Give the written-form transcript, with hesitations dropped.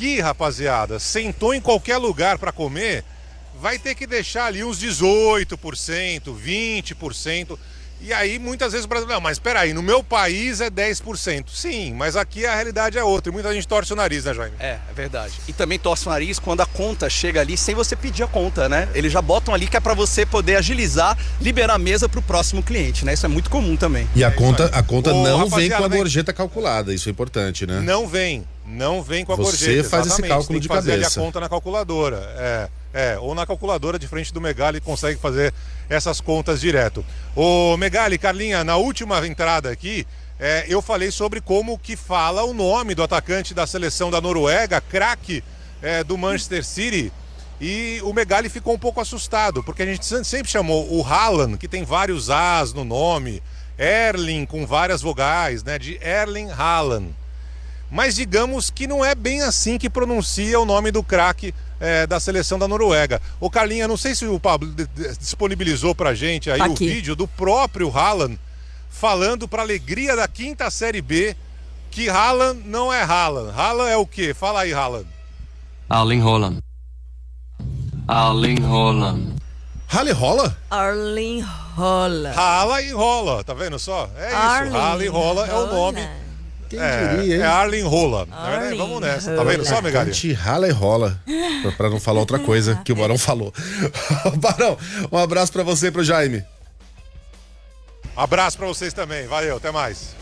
aqui, rapaziada, sentou em qualquer lugar para comer, vai ter que deixar ali uns 18%, 20%. E aí, muitas vezes o brasileiro, não, mas espera aí, no meu país é 10%. Sim, mas aqui a realidade é outra. E muita gente torce o nariz, né, Jaime? É verdade. E também torce o nariz quando a conta chega ali sem você pedir a conta, né? Eles já botam ali que é pra você poder agilizar, liberar a mesa pro próximo cliente, né? Isso é muito comum também. E a conta Ô, não vem com a rapaziada, gorjeta calculada, isso é importante, né? Não vem com a Você gorjeta. faz esse exatamente. cálculo Tem que de fazer ali cabeça. a conta na calculadora. Ou na calculadora de frente do Megali consegue fazer essas contas direto. Ô Megali, Carlinha, na última entrada aqui, eu falei sobre como que fala o nome do atacante da seleção da Noruega, craque do Manchester City. E o Megali ficou um pouco assustado, porque a gente sempre chamou o Haaland, que tem vários As no nome, Erling com várias vogais, né, de Erling Haaland. Mas digamos que não é bem assim que pronuncia o nome do craque da seleção da Noruega. Ô Carlinha, não sei se o Pablo disponibilizou pra gente aí o vídeo do próprio Haaland falando pra alegria da 5ª Série B que Haaland não é Haaland. Haaland é o quê? Fala aí, Haaland. Erling Haaland. Erling Haaland. Rally rola? Arling Rola. Rala e rola, tá vendo só? É isso, Arling Rala e rola é o nome. Quem diria, hein? É Arling Rola. Arling Vamos nessa, tá vendo só, Megali? Te rala e rola. Pra não falar outra coisa que o Barão falou. Barão, um abraço pra você e pro Jaime. Abraço pra vocês também, valeu, até mais.